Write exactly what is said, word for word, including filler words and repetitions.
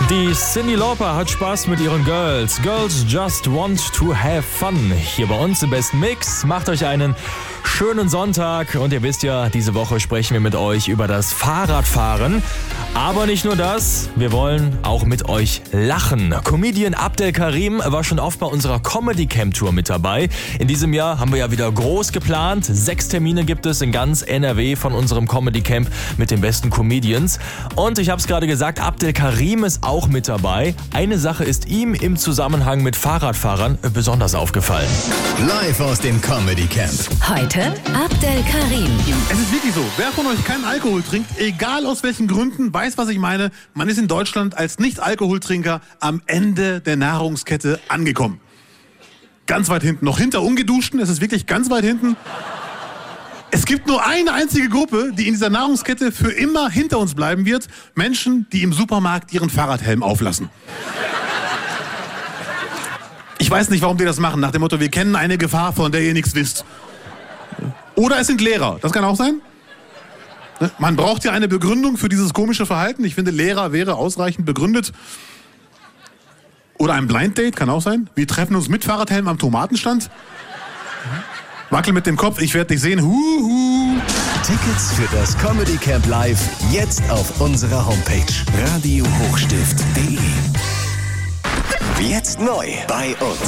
Die Cyndi Lauper hat Spaß mit ihren Girls. Girls just want to have fun. Hier bei uns im besten Mix. Macht euch einen schönen Sonntag. Und ihr wisst ja, diese Woche sprechen wir mit euch über das Fahrradfahren. Aber nicht nur das, wir wollen auch mit euch lachen. Comedian Abdel Karim war schon oft bei unserer Comedy Camp Tour mit dabei. In diesem Jahr haben wir ja wieder groß geplant. Sechs Termine gibt es in ganz N R W von unserem Comedy Camp mit den besten Comedians. Und ich habe es gerade gesagt, Abdel Karim ist auch mit dabei. Eine Sache ist ihm im Zusammenhang mit Fahrradfahrern besonders aufgefallen. Live aus dem Comedy Camp. Heute Abdel Karim. Es ist wirklich so, wer von euch keinen Alkohol trinkt, egal aus welchen Gründen, weiß, was ich meine. Man ist in Deutschland als Nicht-Alkoholtrinker am Ende der Nahrungskette angekommen. Ganz weit hinten, noch hinter Ungeduschten, es ist wirklich ganz weit hinten. Es gibt nur eine einzige Gruppe, die in dieser Nahrungskette für immer hinter uns bleiben wird. Menschen, die im Supermarkt ihren Fahrradhelm auflassen. Ich weiß nicht, warum die das machen, nach dem Motto, wir kennen eine Gefahr, von der ihr nichts wisst. Oder es sind Lehrer, das kann auch sein. Man braucht ja eine Begründung für dieses komische Verhalten. Ich finde, Lehrer wäre ausreichend begründet. Oder ein Blind Date, kann auch sein. Wir treffen uns mit Fahrradhelm am Tomatenstand. Wackel mit dem Kopf, ich werde dich sehen. Huhu. Tickets für das Comedy Camp Live jetzt auf unserer Homepage radio hochstift punkt de. Jetzt neu bei uns.